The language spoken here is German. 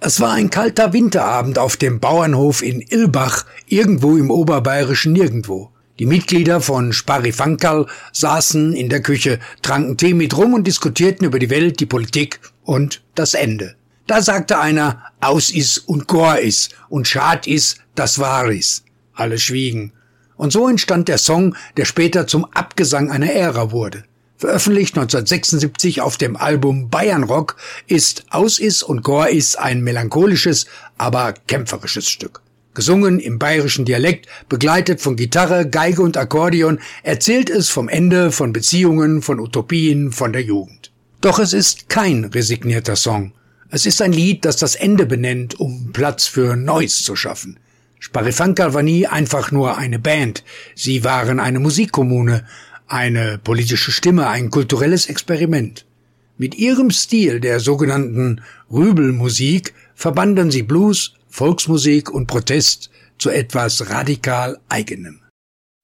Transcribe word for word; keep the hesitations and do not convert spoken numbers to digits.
Es war ein kalter Winterabend auf dem Bauernhof in Illbach, irgendwo im oberbayerischen Nirgendwo. Die Mitglieder von Sparifankerl saßen in der Küche, tranken Tee mit rum und diskutierten über die Welt, die Politik und das Ende. Da sagte einer, aus is und gor is und schad is, das wahr is. Alle schwiegen. Und so entstand der Song, der später zum Abgesang einer Ära wurde. Veröffentlicht neunzehnhundertsechsundsiebzig auf dem Album Bayernrock, ist Aus is und Gor is ein melancholisches, aber kämpferisches Stück. Gesungen im bayerischen Dialekt, begleitet von Gitarre, Geige und Akkordeon, erzählt es vom Ende, von Beziehungen, von Utopien, von der Jugend. Doch es ist kein resignierter Song. Es ist ein Lied, das das Ende benennt, um Platz für Neues zu schaffen. Sparifankerl war nie einfach nur eine Band. Sie waren eine Musikkommune, eine politische Stimme, ein kulturelles Experiment. Mit ihrem Stil der sogenannten Rübelmusik verbanden sie Blues, Volksmusik und Protest zu etwas radikal Eigenem.